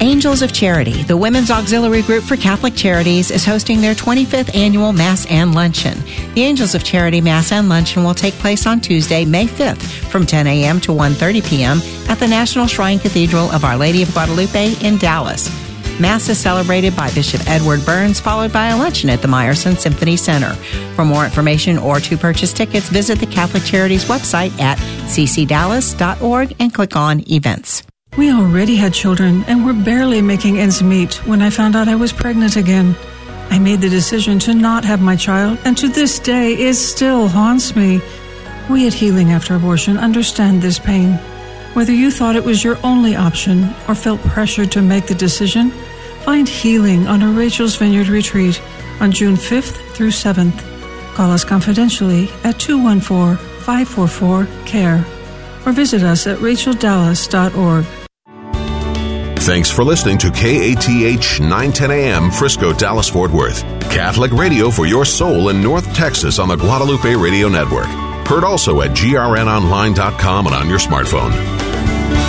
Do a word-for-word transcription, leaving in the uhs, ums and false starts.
Angels of Charity, the women's auxiliary group for Catholic Charities, is hosting their twenty-fifth annual Mass and Luncheon. The Angels of Charity Mass and Luncheon will take place on Tuesday, May fifth, from ten a.m. to one thirty p.m. at the National Shrine Cathedral of Our Lady of Guadalupe in Dallas. Mass is celebrated by Bishop Edward Burns, followed by a luncheon at the Meyerson Symphony Center. For more information or to purchase tickets, visit the Catholic Charities website at c c dallas dot org and click on Events. We already had children and were barely making ends meet when I found out I was pregnant again. I made the decision to not have my child, and to this day it still haunts me. We at Healing After Abortion understand this pain. Whether you thought it was your only option or felt pressured to make the decision, find healing on a Rachel's Vineyard retreat on June fifth through seventh. Call us confidentially at two one four, five four four, C A R E or visit us at rachel dallas dot org. Thanks for listening to K A T H nine ten a.m. Frisco, Dallas, Fort Worth. Catholic radio for your soul in North Texas on the Guadalupe Radio Network. Heard also at G R N online dot com and on your smartphone.